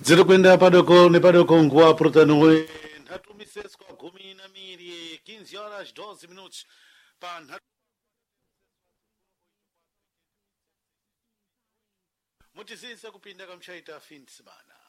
Ziri kwenda padoko nepadoko nguwa portanoi nhatumises kwa gumi na miri 15 horas 12 minutos pa mutizisa kupinda kamchaita fin de semana.